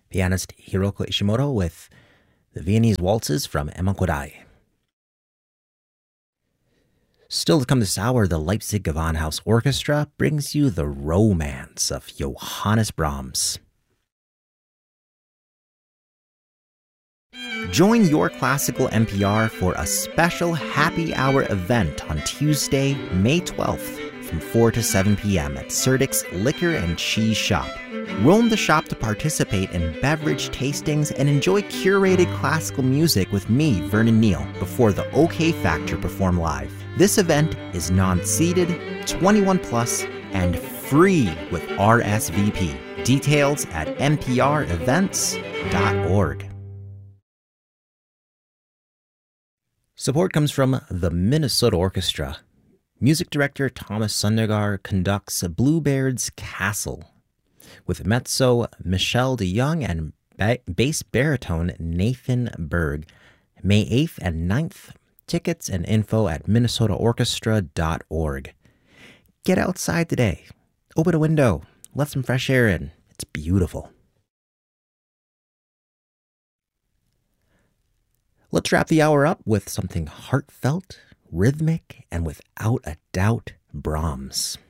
Pianist Hiroko Ishimoto with the Viennese Waltzes from Emma Kodai. Still to come this hour, the Leipzig Gewandhaus Orchestra brings you the romance of Johannes Brahms. Join your classical NPR for a special happy hour event on Tuesday, May 12th from 4 to 7 p.m. at Serdik's Liquor and Cheese Shop. Roam the shop to participate in beverage tastings and enjoy curated classical music with me, Vernon Neal, before the OK Factor perform live. This event is non-seated, 21 plus, and free with RSVP. Details at nprevents.org. Support comes from the Minnesota Orchestra. Music director Thomas Sundergaard conducts Bluebeard's Castle with mezzo Michelle DeYoung and bass baritone Nathan Berg. May 8th and 9th. Tickets and info at minnesotaorchestra.org. Get outside today. Open a window. Let some fresh air in. It's beautiful. Let's wrap the hour up with something heartfelt, rhythmic, and without a doubt, Brahms.